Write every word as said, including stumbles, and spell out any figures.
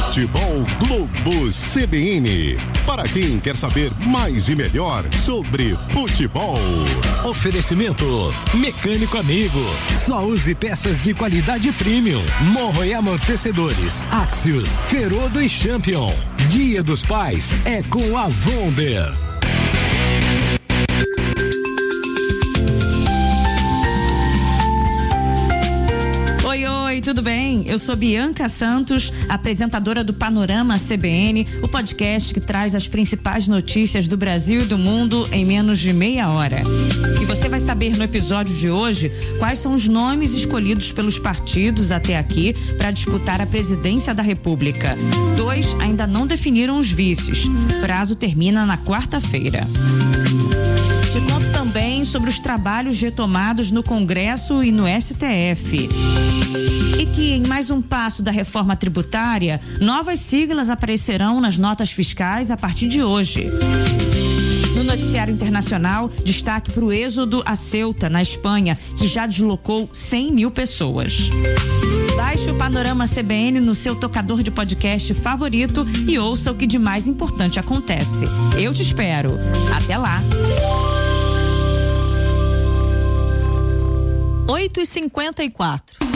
Futebol Globo C B N. Para quem quer saber mais e melhor sobre futebol. Oferecimento Mecânico Amigo. Só use peças de qualidade premium. Morro e amortecedores. Axios, Ferodo e Champion. Dia dos Pais é com a Wonder. Oi, tudo bem? Eu sou Bianca Santos, apresentadora do Panorama C B N, o podcast que traz as principais notícias do Brasil e do mundo em menos de meia hora. E você vai saber no episódio de hoje quais são os nomes escolhidos pelos partidos até aqui para disputar a presidência da República. Dois ainda não definiram os vices. O prazo termina na quarta-feira. Te conto também sobre os trabalhos retomados no Congresso e no S T F. E que em mais um passo da reforma tributária, novas siglas aparecerão nas notas fiscais a partir de hoje. No noticiário internacional, destaque para o êxodo a Ceuta, na Espanha, que já deslocou cem mil pessoas. Baixe o Panorama C B N no seu tocador de podcast favorito e ouça o que de mais importante acontece. Eu te espero. Até lá. oito e cinquenta e quatro.